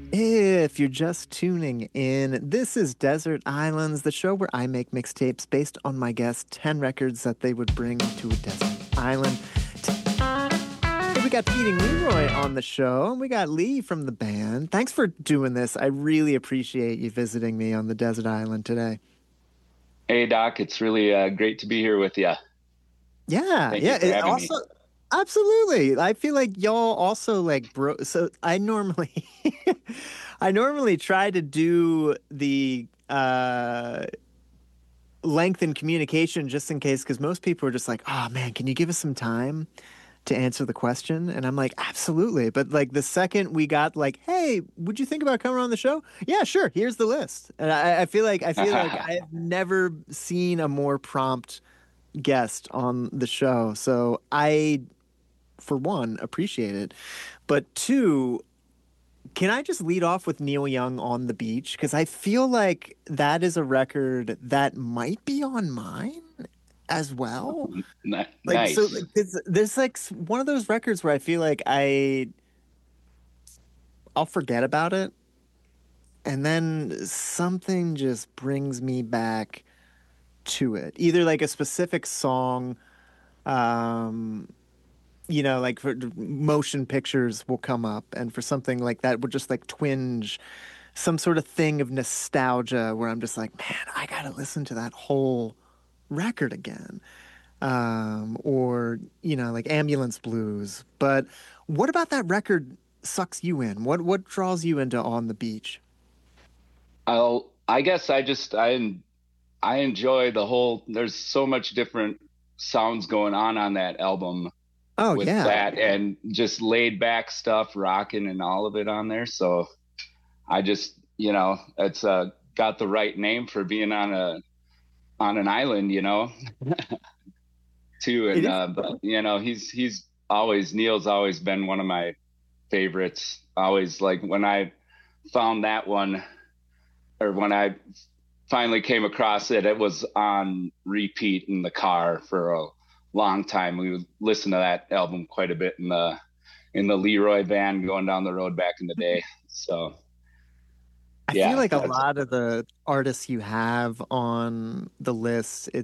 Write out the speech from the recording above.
If you're just tuning in, this is Desert Islands, the show where I make mixtapes based on my guests' 10 records that they would bring to a desert island. Today we got Pete and Leroy on the show, and we got Lee from the band. Thanks for doing this. I really appreciate you visiting me on the desert island today. Hey Doc, it's really great to be here with you. Yeah, Thank you yeah. for having me. Also, absolutely. I feel like y'all also like bro. So I normally, I normally try to do the length in communication just in case, because most people are just like, oh man, can you give us some time to answer the question? And I'm like, absolutely. But like the second we got like, hey, would you think about coming on the show? Yeah, sure. Here's the list. And I feel like I've never seen a more prompt guest on the show. So I, for one, appreciate it. But two, can I just lead off with Neil Young on the beach? Because I feel like that is a record that might be on mine as well. Like, so Nice. like, there's like one of those records where I feel like I'll forget about it, and then something just brings me back to it. Either like a specific song, um, like for motion pictures will come up, and for something like that would just like twinge some sort of thing of nostalgia where I'm just like, man, I gotta listen to that whole record again. Or, like Ambulance Blues. But what about that record sucks you in? What draws you into On the Beach? I guess I enjoy the whole. There's so much different sounds going on that album Oh with yeah. that and just laid back stuff, rocking and all of it on there. So I just it's got the right name for being on an island, too. It And is. but he's always Neil's always been one of my favorites. Always like when I found that one or when I finally came across it, it was on repeat in the car for a long time. We would listen to that album quite a bit in the Leroy van going down the road back in the day. So I feel yeah, like a that's lot of the artists you have on the list,